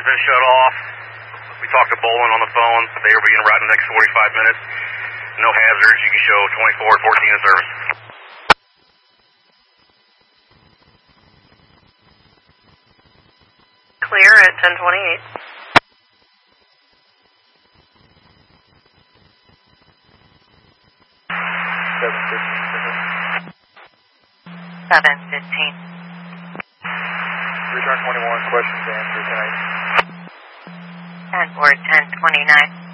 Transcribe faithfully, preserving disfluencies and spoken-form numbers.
been shut off. We talked to Bolin on the phone. They will be in route in the next forty-five minutes. No hazards. You can show twenty-four fourteen in service. Clear at ten twenty-eight. seven fifteen. seven fifteen. Return twenty-one, questions answered tonight. ten four, ten twenty-nine.